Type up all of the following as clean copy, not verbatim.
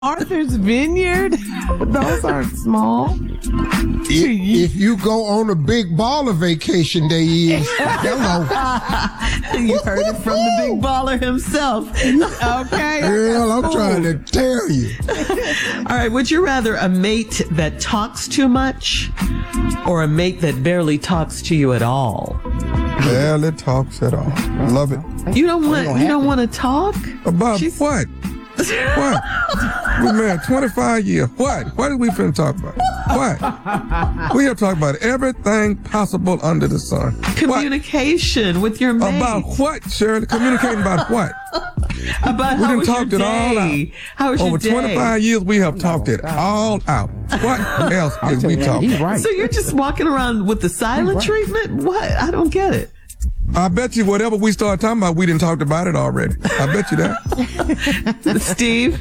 Arthur's Vineyard? Those aren't small. If you go on a big baller vacation, they is. Hello. You heard it from the big baller himself. Okay. Girl, I'm trying to tell you. All right, would you rather a mate that talks too much or a mate that barely talks to you at all? Barely talks at all. Love it. You don't want to talk? About what? What? We married 25 years. What? What are we finna talk about? What? We have talked about everything possible under the sun. Communication with your mate. About what, Shirley? Communicating about what? About we how done was talked your it all day? out. How was Over your day? 25 years, we have talked it all out. What else is we talking? He's right. So you're just walking around with the silent treatment? What? I don't get it. I bet you whatever we start talking about, we didn't talk about it already. I bet you that. Steve?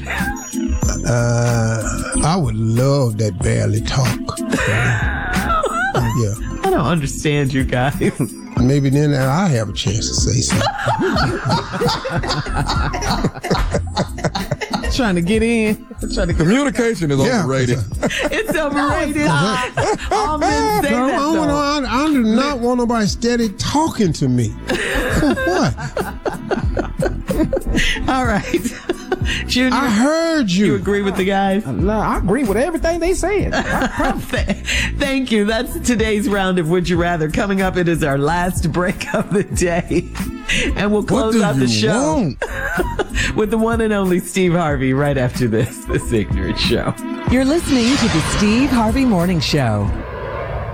I would love that barely talk. Yeah. I don't understand you guys. Maybe then I have a chance to say something. Trying to get in. Communication is overrated. It's overrated. All men say that, though. I do not want nobody steady talking to me. For what? All right. Junior, I heard you. you agree with the guys? No, I agree with everything they said. Thank you. That's today's round of Would You Rather. Coming up, it is our last break of the day. And we'll close out the show with the one and only Steve Harvey right after this Ignorant Show. You're listening to the Steve Harvey Morning Show.